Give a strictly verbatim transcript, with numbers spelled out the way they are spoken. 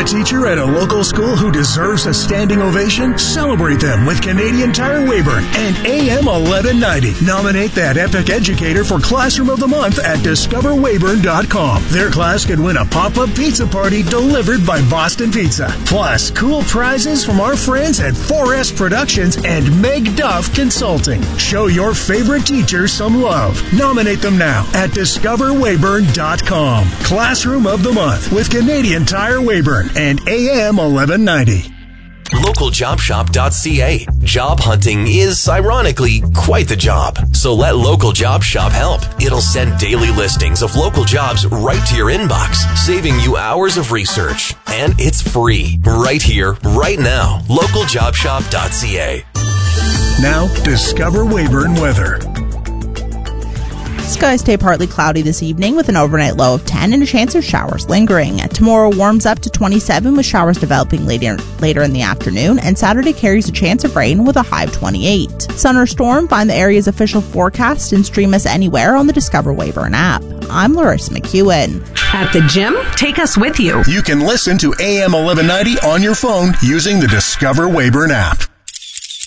a teacher at a local school who deserves a standing ovation? Celebrate them with Canadian Tire Weyburn and A M eleven ninety. Nominate that epic educator for Classroom of the Month at discover weyburn dot com. Their class could win a pop-up pizza party delivered by Boston Pizza. Plus, cool prizes from our friends at four S Productions and Meg Duff Consulting. Show your favorite teacher some love. Nominate them now at discover weyburn dot com. Classroom of the Month with Canadian Tire Weyburn and A M eleven ninety. local job shop dot c a. Job hunting is, ironically, quite the job. So let Local Job Shop help. It'll send daily listings of local jobs right to your inbox, saving you hours of research. And it's free. Right here, right now. local job shop dot c a. Now, Discover Weyburn weather. Skies stay partly cloudy this evening with an overnight low of ten and a chance of showers lingering. Tomorrow warms up to twenty-seven with showers developing later later in the afternoon, and Saturday carries a chance of rain with a high of twenty-eight. Sun or storm? Find the area's official forecast and stream us anywhere on the Discover Weyburn app. I'm Larissa McEwen. At the gym, take us with you. You can listen to A M eleven ninety on your phone using the Discover Weyburn app.